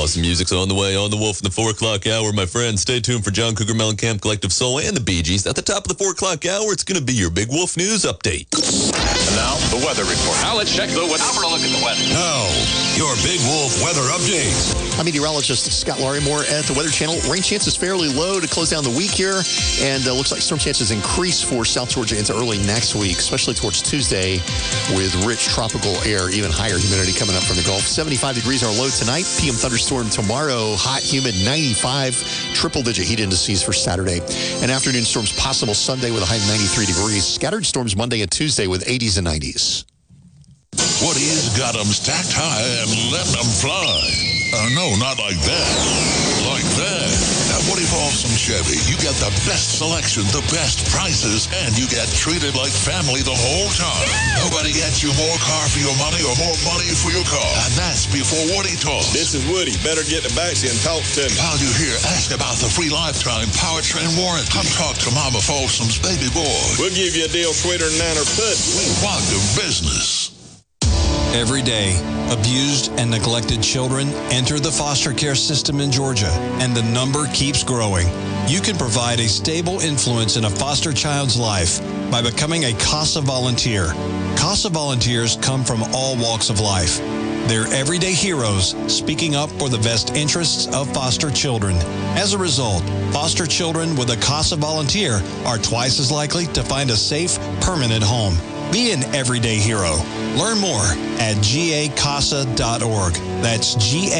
Awesome music's on the way on the Wolf in the 4 o'clock hour, my friends. Stay tuned for John Cougar Mellencamp, Collective Soul, and the Bee Gees. At the top of the 4 o'clock hour, it's going to be your Big Wolf News update. And now, the weather report. Now let's check the weather. Now for a look at the weather. Now, your Big Wolf weather update. I'm meteorologist Scott Larimore at the Weather Channel. Rain chances fairly low to close down the week here, and looks like storm chances increase for South Georgia into early next week, especially towards Tuesday with rich tropical air, even higher humidity coming up from the Gulf. 75 degrees our low tonight. PM thunderstorm tomorrow. Hot, humid, 95. Triple-digit heat indices for Saturday. And afternoon storms possible Sunday with a high of 93 degrees. Scattered storms Monday and Tuesday with 80s and 90s. Woody's got them stacked high and letting them fly. No, not like that. Like that. At Woody Paulson Chevy, you get the best selection, the best prices, and you get treated like family the whole time. Yeah. Nobody gets you more car for your money or more money for your car. And that's before Woody talks. This is Woody. Better get the backseat and talk to me. While you're here, ask about the free lifetime powertrain warranty. Come talk to Mama Folsom's baby boy. We'll give you a deal sweeter than Niner Pudding. We want the business. Every day, abused and neglected children enter the foster care system in Georgia, and the number keeps growing. You can provide a stable influence in a foster child's life by becoming a CASA volunteer. CASA volunteers come from all walks of life. They're everyday heroes speaking up for the best interests of foster children. As a result, foster children with a CASA volunteer are twice as likely to find a safe, permanent home. Be an everyday hero. Learn more at gacasa.org. That's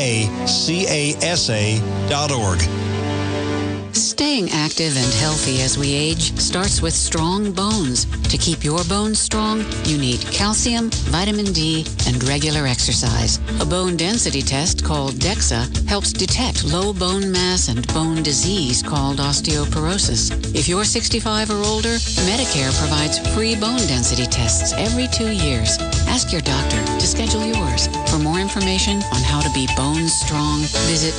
GACASA.org. Staying active and healthy as we age starts with strong bones. To keep your bones strong, you need calcium, vitamin D, and regular exercise. A bone density test called DEXA helps detect low bone mass and bone disease called osteoporosis. If you're 65 or older, Medicare provides free bone density tests every 2 years. Ask your doctor to schedule yours. For more information on how to be bone strong, visit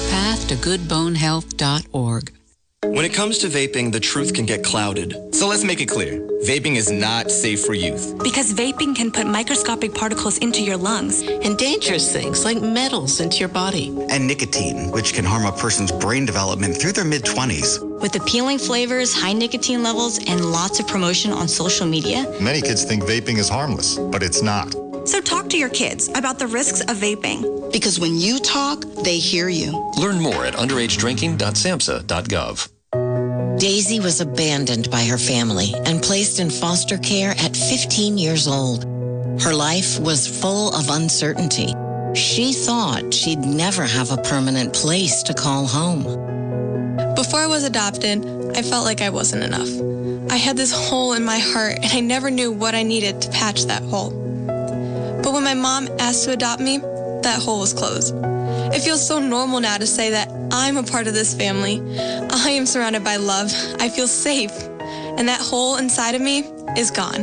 pathtogoodbonehealth.org. When it comes to vaping, the truth can get clouded. So let's make it clear. Vaping is not safe for youth. Because vaping can put microscopic particles into your lungs. And dangerous things like metals into your body. And nicotine, which can harm a person's brain development through their mid-20s. With appealing flavors, high nicotine levels, and lots of promotion on social media. Many kids think vaping is harmless, but it's not. So talk to your kids about the risks of vaping. Because when you talk, they hear you. Learn more at underagedrinking.samhsa.gov. Daisy was abandoned by her family and placed in foster care at 15 years old. Her life was full of uncertainty. She thought she'd never have a permanent place to call home. Before I was adopted, I felt like I wasn't enough. I had this hole in my heart, and I never knew what I needed to patch that hole. But when my mom asked to adopt me, that hole was closed. It feels so normal now to say that I'm a part of this family. I am surrounded by love. I feel safe. And that hole inside of me is gone.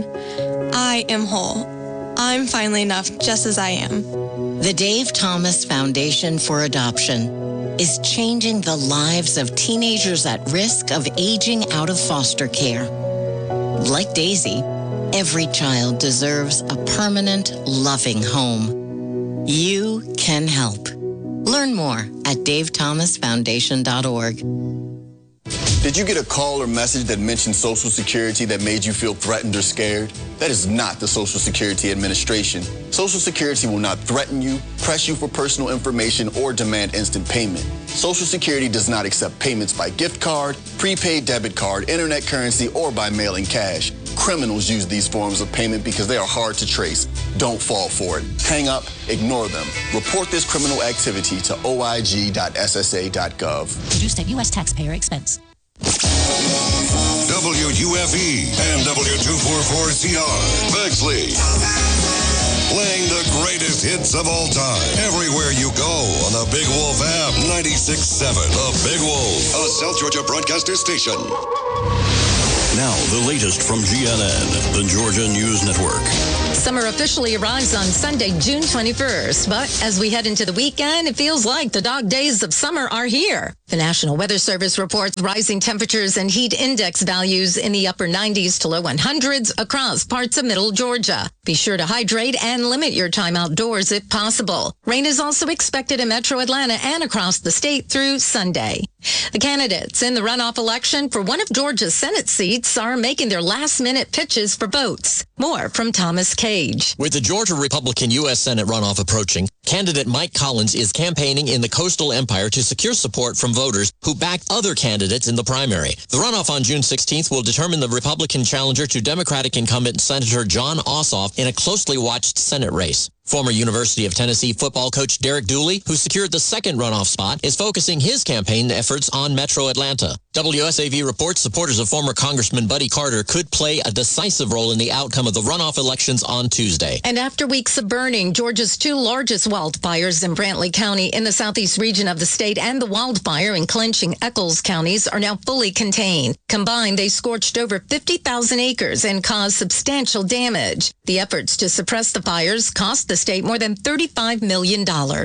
I am whole. I'm finally enough just as I am. The Dave Thomas Foundation for Adoption is changing the lives of teenagers at risk of aging out of foster care. Like Daisy, every child deserves a permanent, loving home. You can help. Learn more at davethomasfoundation.org. Did you get a call or message that mentioned Social Security that made you feel threatened or scared? That is not the Social Security Administration. Social Security will not threaten you, press you for personal information, or demand instant payment. Social Security does not accept payments by gift card, prepaid debit card, internet currency, or by mailing cash. Criminals use these forms of payment because they are hard to trace. Don't fall for it. Hang up, ignore them. Report this criminal activity to oig.ssa.gov. Produced at U.S. taxpayer expense. WUFE and W244CR, Bexley. Playing the greatest hits of all time. Everywhere you go on the Big Wolf app. 96.7, The Big Wolf, a South Georgia broadcaster station. Now, the latest from GNN, the Georgia News Network. Summer officially arrives on Sunday, June 21st. But as we head into the weekend, it feels like the dog days of summer are here. The National Weather Service reports rising temperatures and heat index values in the upper 90s to low 100s across parts of middle Georgia. Be sure to hydrate and limit your time outdoors if possible. Rain is also expected in metro Atlanta and across the state through Sunday. The candidates in the runoff election for one of Georgia's Senate seats are making their last-minute pitches for votes. More from Thomas Cage. With the Georgia Republican U.S. Senate runoff approaching, candidate Mike Collins is campaigning in the Coastal Empire to secure support from voters who backed other candidates in the primary. The runoff on June 16th will determine the Republican challenger to Democratic incumbent Senator Jon Ossoff in a closely watched Senate race. Former University of Tennessee football coach Derek Dooley, who secured the second runoff spot, is focusing his campaign efforts on Metro Atlanta. WSAV reports supporters of former Congressman Buddy Carter could play a decisive role in the outcome of the runoff elections on Tuesday. And after weeks of burning, Georgia's two largest wildfires in Brantley County in the southeast region of the state and the wildfire in Clinch and Eccles counties are now fully contained. Combined, they scorched over 50,000 acres and caused substantial damage. The efforts to suppress the fires cost the state more than $35 million.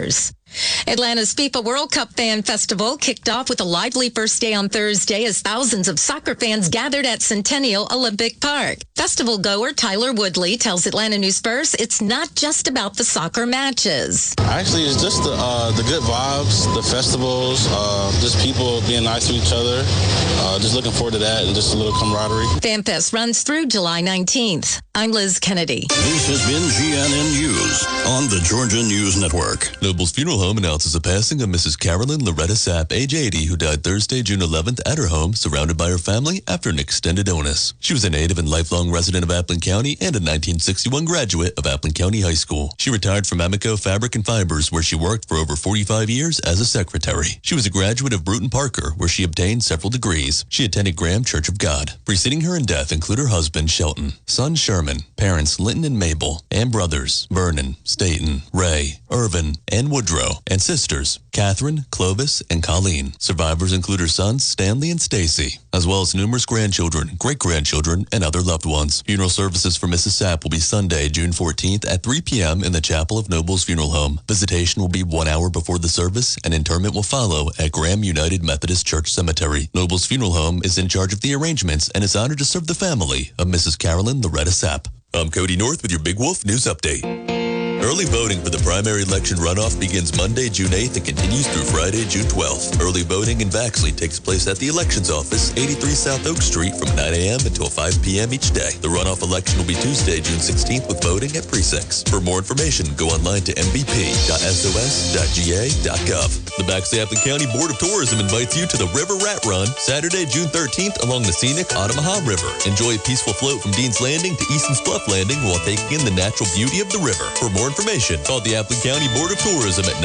Atlanta's FIFA World Cup Fan Festival kicked off with a lively first day on Thursday as thousands of soccer fans gathered at Centennial Olympic Park. Festival goer Tyler Woodley tells Atlanta News First it's not just about the soccer matches. Actually, it's just the good vibes, the festivals, just people being nice to each other. Just looking forward to that and just a little camaraderie. FanFest runs through July 19th. I'm Liz Kennedy. This has been GNN News on the Georgia News Network. Noble's Funeral Home announces the passing of Mrs. Carolyn Loretta Sapp, age 80, who died Thursday, June 11th at her home, surrounded by her family after an extended illness. She was a native and lifelong resident of Appling County and a 1961 graduate of Appling County High School. She retired from Amico Fabric and Fibers, where she worked for over 45 years as a secretary. She was a graduate of Bruton Parker, where she obtained several degrees. She attended Graham Church of God. Preceding her in death include her husband, Shelton, son Sherman, parents Linton and Mabel, and brothers Vernon, Staten, Ray, Irvin, and Woodrow, and sisters Catherine, Clovis, and Colleen. Survivors include her sons Stanley and Stacy, as well as numerous grandchildren, great-grandchildren, and other loved ones. Funeral services for Mrs. Sapp will be Sunday, June 14th at 3 p.m. in the chapel of Noble's Funeral Home. Visitation will be 1 hour before the service, and interment will follow at Graham United Methodist Church Cemetery. Noble's Funeral Home is in charge of the arrangements and is honored to serve the family of Mrs. Carolyn Loretta Sapp. I'm Cody North with your Big Wolf News Update. Early voting for the primary election runoff begins Monday, June 8th and continues through Friday, June 12th. Early voting in Baxley takes place at the Elections Office, 83 South Oak Street from 9 a.m. until 5 p.m. each day. The runoff election will be Tuesday, June 16th with voting at precincts. For more information, go online to mbp.sos.ga.gov. The Baxley Appling County Board of Tourism invites you to the River Rat Run, Saturday, June 13th along the scenic Ottamaha River. Enjoy a peaceful float from Dean's Landing to Easton's Bluff Landing while taking in the natural beauty of the river. For more information, call the Appling County Board of Tourism at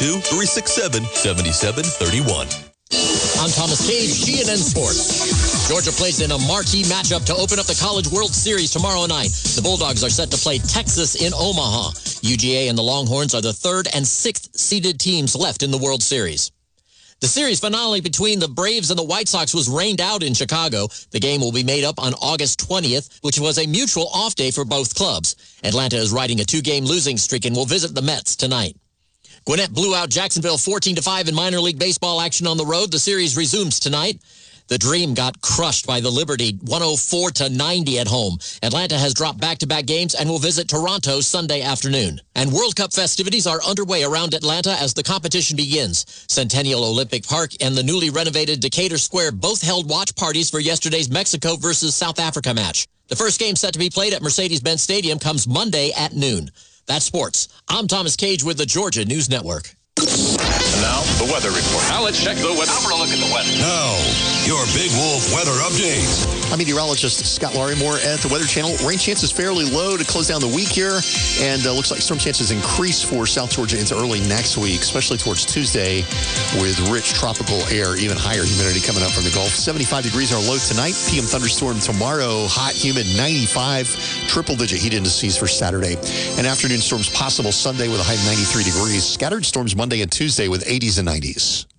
912-367-7731. I'm Thomas Cage, GNN Sports. Georgia plays in a marquee matchup to open up the College World Series tomorrow night. The Bulldogs are set to play Texas in Omaha. UGA and the Longhorns are the third and sixth seeded teams left in the World Series. The series finale between the Braves and the White Sox was rained out in Chicago. The game will be made up on August 20th, which was a mutual off day for both clubs. Atlanta is riding a two-game losing streak and will visit the Mets tonight. Gwinnett blew out Jacksonville 14-5 in minor league baseball action on the road. The series resumes tonight. The Dream got crushed by the Liberty 104-90 at home. Atlanta has dropped back-to-back games and will visit Toronto Sunday afternoon. And World Cup festivities are underway around Atlanta as the competition begins. Centennial Olympic Park and the newly renovated Decatur Square both held watch parties for yesterday's Mexico versus South Africa match. The first game set to be played at Mercedes-Benz Stadium comes Monday at noon. That's sports. I'm Thomas Cage with the Georgia News Network. And now, the weather report. Now let's check the weather. Now for a look at the weather. Now, your Big Wolf weather update. I'm meteorologist Scott Larrymore at the Weather Channel. Rain chances fairly low to close down the week here, and looks like storm chances increase for South Georgia into early next week, especially towards Tuesday with rich tropical air, even higher humidity coming up from the Gulf. 75 degrees our low tonight. PM thunderstorm tomorrow. Hot, humid, 95. Triple-digit heat indices for Saturday. And afternoon storms possible Sunday with a high of 93 degrees. Scattered storms Monday and Tuesday with 80s and 90s.